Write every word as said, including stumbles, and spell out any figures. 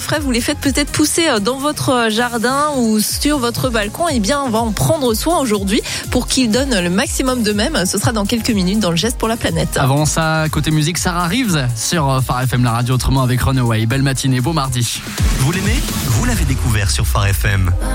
frais, vous les faites peut-être pousser dans votre jardin ou sur votre balcon, eh bien on va en prendre soin aujourd'hui pour qu'ils donnent le maximum d'eux-mêmes. Ce sera dans quelques minutes dans le geste pour la planète. Avant ça, côté musique, Sarah Reeves sur Phare F M, la radio autrement avec Runaway. Belle matinée, beau mardi. Vous l'aimez ? Vous l'avez découvert sur Phare F M.